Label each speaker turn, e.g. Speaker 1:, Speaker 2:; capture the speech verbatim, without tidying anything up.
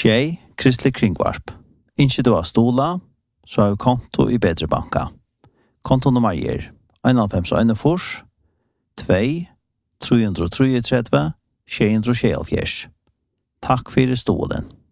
Speaker 1: Tjej, Kristelig Kringvarp. Ikke du har stola, så har vi konto i Bedre Banka. Kontonummer er en fem en fors, to, tre tre tre, tjei tre tjei. Takk for stolen.